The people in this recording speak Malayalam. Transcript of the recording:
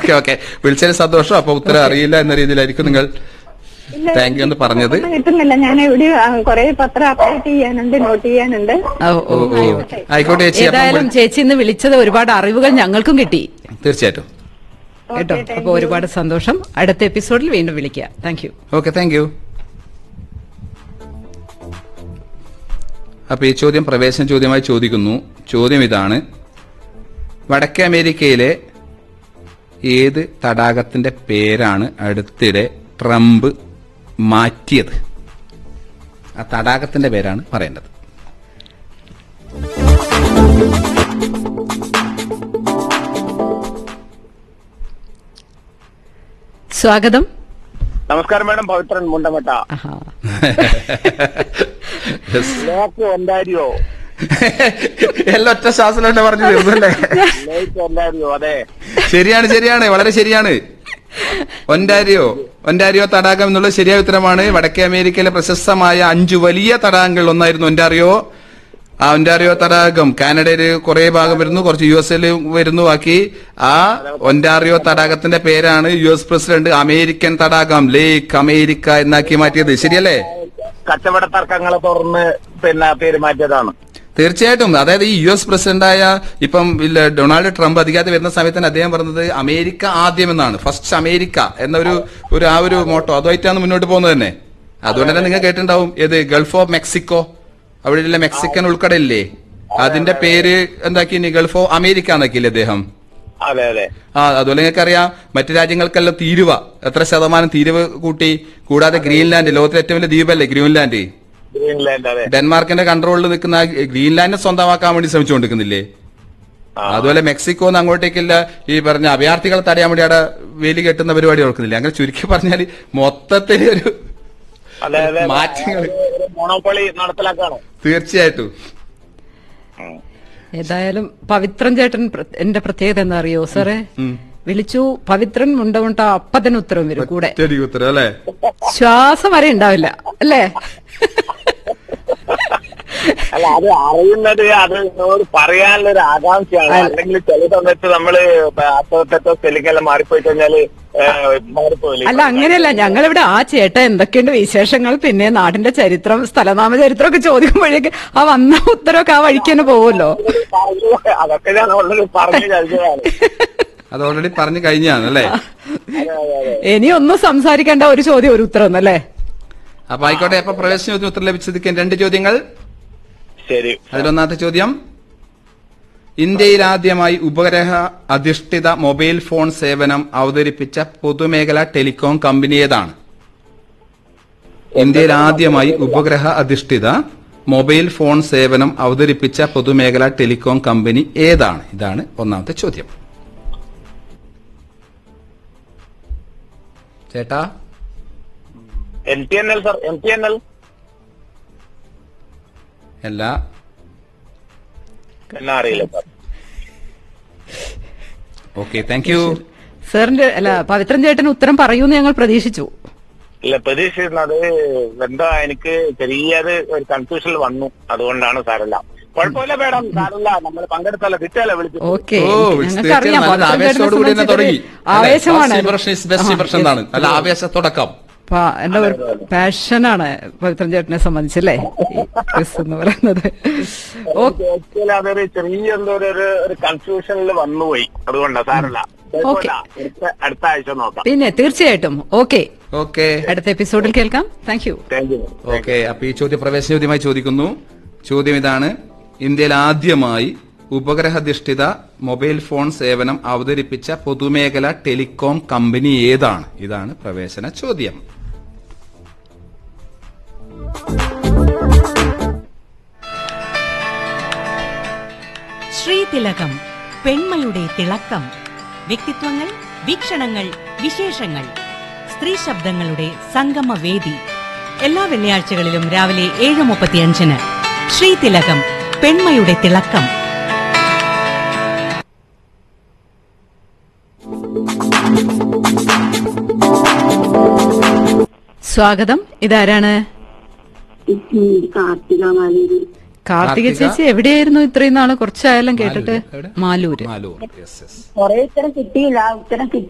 ഓക്കെ ഓക്കെ, വിളിച്ചതിന് സന്തോഷം. അപ്പൊ ഉത്തരം അറിയില്ല എന്ന രീതിയിലായിരിക്കും നിങ്ങൾ താങ്ക് യു എന്ന് പറഞ്ഞത്. കിട്ടുന്നില്ല, ഞാൻ എവിടെ കുറെ പത്രം അപ്ഡേറ്റ് ചെയ്യാനുണ്ട്, നോട്ട് ചെയ്യാനുണ്ട്. ആയിക്കോട്ടെ ചേച്ചി. ഏതായാലും ചേച്ചി ഇന്ന് വിളിച്ചത് ഒരുപാട് അറിവുകൾ ഞങ്ങൾക്കും കിട്ടി. തീർച്ചയായിട്ടും കേട്ടോ. അപ്പൊ ഒരുപാട് സന്തോഷം. അടുത്ത എപ്പിസോഡിൽ വീണ്ടും വിളിക്കുക. Thank you. Okay, thank you. അപ്പൊ ഈ ചോദ്യം പ്രവേശന ചോദ്യമായി ചോദിക്കുന്നു. ചോദ്യം ഇതാണ്: വടക്കേ അമേരിക്കയിലെ ഏത് തടാകത്തിന്റെ പേരാണ് അടുത്തിടെ ട്രംപ് മാറ്റിയത്? ആ തടാകത്തിന്റെ പേരാണ് പറയേണ്ടത്. സ്വാഗതം. നമസ്കാരം മാഡം, പവിത്രൻ മുണ്ടമട്ട. ലേക്ക് ഒണ്ടാരിയോ? എല്ലാം ഒറ്റ ശ്വാസം തന്നെ പറഞ്ഞു തീർന്നല്ലേ? ലേക്ക് ഒണ്ടാരിയോ? അതെ, ശരിയാണ് ശരിയാണ്, വളരെ ശരിയാണ്. ഒൻറ്റാരിയോ തടാകം എന്നുള്ളത് ശരിയായ ഉത്തരമാണ്. വടക്കേ അമേരിക്കയിലെ പ്രശസ്തമായ 5 വലിയ തടാകങ്ങളിൽ ഒന്നായിരുന്നു ഒൻറ്റാറിയോ. ആ ഒൻറ്റാറിയോ തടാകം കാനഡയില് കുറെ ഭാഗം വരുന്നു, കുറച്ച് US വരുന്നു. ബാക്കി ആ ഒൻറ്റാറിയോ തടാകത്തിന്റെ പേരാണ് US പ്രസിഡന്റ് അമേരിക്കൻ തടാകം, ലേക്ക് അമേരിക്ക എന്നാക്കി മാറ്റിയത്. ശരിയല്ലേ? കച്ചവട തർക്കങ്ങളെ തുറന്ന് പേര് മാറ്റിയതാണ്. തീർച്ചയായിട്ടും. അതായത് ഈ US പ്രസിഡന്റായ ഇപ്പം ഡൊണാൾഡ് ട്രംപ് അധികാരത്തിൽ വരുന്ന സമയത്ത് തന്നെ അദ്ദേഹം പറഞ്ഞത് അമേരിക്ക ആദ്യം എന്നാണ്, ഫസ്റ്റ് അമേരിക്ക എന്ന ഒരു മോട്ടോ അതുമായിട്ടാണ് മുന്നോട്ട് പോകുന്നത് തന്നെ. അതുകൊണ്ട് തന്നെ നിങ്ങൾ കേട്ടിട്ടുണ്ടാവും, ഏത് ഗൾഫ് ഓഫ് മെക്സിക്കോ, അവിടെയുള്ള മെക്സിക്കൻ ഉൾക്കടലില്ലേ, അതിന്റെ പേര് എന്താക്കി ഗൾഫ് ഓഫ് അമേരിക്ക എന്നാക്കിയില്ലേ അദ്ദേഹം. അതെ അതെ. അതുപോലെ നിങ്ങൾക്കറിയാം മറ്റു രാജ്യങ്ങൾക്കെല്ലാം തീരുവ, എത്ര ശതമാനം തീരുവ കൂട്ടി. കൂടാതെ ഗ്രീൻലാൻഡ്, ലോകത്തിലെ ഏറ്റവും വലിയ ദ്വീപല്ലേ ഗ്രീൻലാൻഡ്, ഡെൻമാർക്കിന്റെ കൺട്രോളിൽ നിൽക്കുന്ന ഗ്രീൻലാൻഡ് സ്വന്തമാക്കാൻ വേണ്ടി ശ്രമിച്ചുകൊണ്ടിരിക്കുന്നില്ലേ. അതുപോലെ മെക്സിക്കോന്ന് അങ്ങോട്ടേക്കില്ല ഈ പറഞ്ഞ അഭയാർത്ഥികളെ തടയാൻ വേണ്ടി അവിടെ വേലി കെട്ടുന്ന പരിപാടി നടക്കുന്നില്ല. അങ്ങനെ ചുരുക്കി പറഞ്ഞാൽ മൊത്തത്തിൽ ഒരു മാറ്റങ്ങൾ നടപ്പിലാക്കാണ്. തീർച്ചയായിട്ടും. ഏതായാലും പവിത്രൻ ചേട്ടൻ എന്റെ പ്രത്യേകത എന്താ അറിയോ സാറേ? വിളിച്ചു പവിത്രൻ മുണ്ടമുണ്ട അപ്പതന്നെ ഉത്തരവും വരും കൂടെ. ഉത്തരം അല്ലേ? ശ്വാസം വരെ ഉണ്ടാവില്ല അല്ലേ? അല്ല, അത് അറിയുന്നത് അത് പറയാനുള്ള ഒരു ആകാംക്ഷയാണ്. അല്ലെങ്കിൽ ചില സമയത്ത് നമ്മള് അപ്പത്തെത്തോ സ്ഥലിക്കെല്ലാം മാറിപ്പോയി കഴിഞ്ഞാല് മാറിപ്പോയില്ലേ? അല്ല, അങ്ങനെയല്ല. ഞങ്ങളിവിടെ ആ ചേട്ടൻ എന്തൊക്കെയുണ്ട് വിശേഷങ്ങൾ, പിന്നെ നാടിന്റെ ചരിത്രം, സ്ഥലനാമ ചരിത്രം ഒക്കെ ചോദിക്കുമ്പോഴേക്ക് ആ വന്ന ഉത്തരവൊക്കെ ആ വഴിക്ക് തന്നെ പോകുമല്ലോ. അതൊക്കെ ഞാൻ ഓൾറെഡി പറഞ്ഞു കഴിഞ്ഞതാണ്. അത് ഓൾറെഡി പറഞ്ഞു കഴിഞ്ഞാണ് അല്ലേ? ഇനി ഒന്നും സംസാരിക്കേണ്ട, ഒരു ചോദ്യം ഒരു ഉത്തരം ഒന്നല്ലേ? അപ്പൊ ആയിക്കോട്ടെ. അപ്പൊ പ്രവേശന ഉത്തരം ലഭിച്ചതിക്ക് 2 ചോദ്യങ്ങൾ. ശരി. അതിലൊന്നാമത്തെ ചോദ്യം: ഇന്ത്യയിൽ ആദ്യമായി ഉപഗ്രഹ അധിഷ്ഠിത മൊബൈൽ ഫോൺ സേവനം അവതരിപ്പിച്ച പൊതുമേഖലാ ടെലികോം കമ്പനി ഏതാണ്? ഇന്ത്യയിൽ ആദ്യമായി ഉപഗ്രഹ അധിഷ്ഠിത മൊബൈൽ ഫോൺ സേവനം അവതരിപ്പിച്ച പൊതുമേഖലാ ടെലികോം കമ്പനി ഏതാണ്? ഇതാണ് ഒന്നാമത്തെ ചോദ്യം. ചേട്ടാ, MTNL സർ, MTNL അല്ല, എന്നാ അറിയില്ല സർ. Okay, thank you. സാറിന്റെ അല്ല പവിത്രൻ ചേട്ടൻ ഉത്തരം പറയൂന്ന് ഞങ്ങൾ പ്രതീക്ഷിച്ചു. ഇല്ല, പ്രതീക്ഷിക്കുന്നത് എന്താ, എനിക്ക് ചെറിയൊരു ഒരു കൺഫ്യൂഷൻ വന്നു, അതുകൊണ്ടാണ് സാരല്ല. കുഴപ്പമില്ല മേഡം, സാരല്ല, നമ്മൾ പങ്കെടുത്തല്ല, കിട്ടിയല്ലേ വിളിച്ചു. ഓക്കെ, ഞങ്ങൾക്കറിയാം ആവേശമാണ്, നല്ല ആവേശ തുടക്കം. എന്റെ ഒരു പാഷനാണ് പവിത്രൻ ചേട്ടനെ സംബന്ധിച്ചല്ലേ എന്ന് പറയുന്നത്. അതൊരു ചെറിയ എന്തോ ഒരു കൺഫ്യൂഷനിൽ വന്നുപോയി, അതുകൊണ്ടാണ് സാരല്ല. അടുത്ത ആഴ്ച നോക്കാം. പിന്നെ തീർച്ചയായിട്ടും. ഓക്കെ, അടുത്ത എപ്പിസോഡിൽ കേൾക്കാം. Thank you. ഓക്കെ. അപ്പൊ ഈ ചോദ്യം പ്രവേശന ചോദ്യമായി ചോദിക്കുന്നു. ചോദ്യം ഇതാണ്: ഇന്ത്യയിൽ ആദ്യമായി ഉപഗ്രഹാധിഷ്ഠിത മൊബൈൽ ഫോൺ സേവനം അവതരിപ്പിച്ച പൊതുമേഖലാ ടെലികോം കമ്പനി ഏതാണ്? ഇതാണ് പ്രവേശന ചോദ്യം. ശ്രീതിലകം, പെൺമയുടെ തിളക്കം. വ്യക്തിത്വങ്ങൾ, വീക്ഷണങ്ങൾ, വിശേഷങ്ങൾ. സ്ത്രീ ശബ്ദങ്ങളുടെ സംഗമവേദി. എല്ലാ വെള്ളിയാഴ്ചകളിലും രാവിലെ 7:35 ശ്രീതിലകം, പെൺമയുടെ തിളക്കം. സ്വാഗതം. ഇതാരാണ്? കാർത്തിക ചേച്ചി എവിടെയായിരുന്നു ഇത്രയും നാള്? കുറച്ചായാലും കേട്ടിട്ട്. മാലൂര്. കുറെ ഉത്തരം കിട്ടിയില്ല, ഉത്തരം